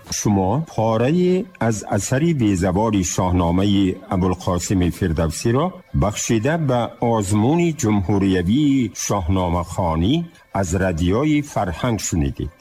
شما پاره از اثری بی‌زوال شاهنامه ابوالقاسم فردوسی را بخشیده به آزمون جمهوریوی شاهنامه خوانی از رادیوی فرهنگ شنیدید.